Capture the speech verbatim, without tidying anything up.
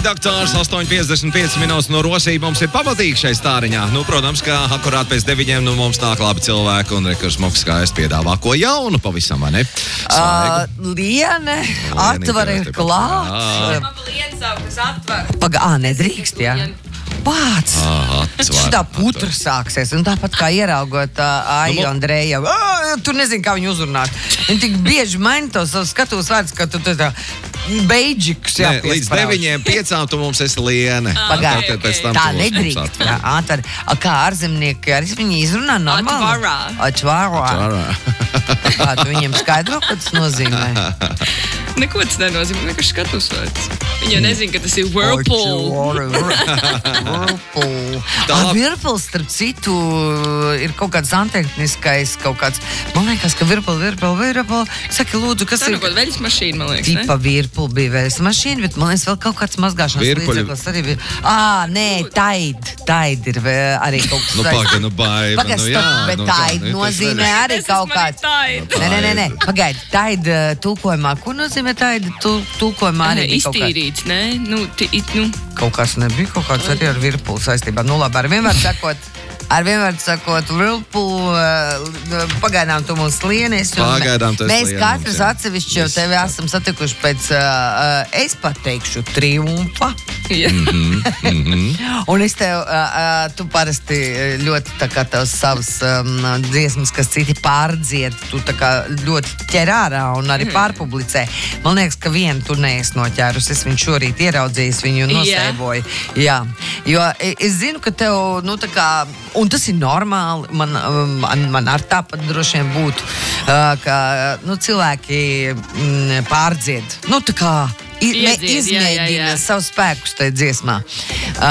Doktors, astoņi piecdesmit pieci minūtes no Rosība. Mums ir pamatīgi šai stāriņā. Nu, protams, ka akurāt pēc deviņiem nu, mums nāk labi cilvēki un Rekurs Moks skaisti piedāvā ko jaunu pavisam, vai ne? Uh, Liene, atvar ir klāt. Man pa Liene savu, kas atver. Paga, ā, nedrīkst, jā. Pāc! Šitā putra sāksies. Un tāpat kā ieraugot uh, Aiju Nu, Andreju, uh, tu nezini, kā viņu uzrunāt. Viņi tik bieži maina tos savus skatos vārdus, ka tu tā beidžiks Nē, līdz deviņiem piecām tu mums esi Liene. Pagāj, Tad pēc tam tā tu mums nedrīkst. atver. Jā, atver. A, kā ārzemnieki, arī viņi izrunā normāli? Atvarā. Atvarā. Čārā. Kā tu viņiem skaidro, ko tas nozīmē? Neko tas nenozīmē, vienkārši skatus vārds. Viņi jau nezina, ka tas ir Whirlpool. Whirlpool. Tā. Ah, Whirlpool, starp citu, ir kaut kāds antehniskais, kaut kāds, man liekas, ka Whirlpool, Whirlpool, Whirlpool. Saki, lūdzu, kas Tā ir? nu kaut veļas mašīna, man liekas, ne? Tipa Whirlpool bija vējas mašīna, bet man liekas vēl kaut kāds mazgāšanas Virpuļu. līdzeklis arī bija. Ā, nē, Tide. Tide ir vē- arī kaut kas. Nu, paga, nu, baiva. Pagaid, nu, stop, jā, bet nu, Tide tā, nu, nozīmē tas arī Tas kaut man ir kāds. Tide. Nē, nē, nē, nē. Pagaid, Tide tulkojumā, ko nozīmē Tide tu- tulkojumā arī Ne, bija kaut kāds? iztīrīts, ne? Nu, ti, it, nu. Kaut kas nebija, kaut kāds arī ar Whirlpool saistībā. Nu labi, ar vienmēr sakot, ar vienmēr sakot, Whirlpool, uh, pagaidām tu mums lienes. un Pagaidām tu esi Mēs liene katrs mums, jā. atsevišķi jau tevi esam satikuši pēc, uh, uh, es pat teikšu, triumfa. Ja. Un es tev, uh, uh, tu parasti ļoti tā kā tavs savas um, dziesmas, kas citi pārdzied, tu tā kā ļoti ķer ārā un arī pārpublicē. Man liekas, ka vienu tu neesi noķērus. Es viņu šorīt ieraudzījis, viņu nosēvoju. Jā. Jo e- es zinu, ka tev, nu tā kā, un tas ir normāli, man, um, man, man ar tāpat droši vien būtu, uh, ka, nu, cilvēki mm, pārdzied. Nu, tā kā, i- ne- Iedzied, jā, jā, jā. izmēģina savus spēkus tajā dziesmā.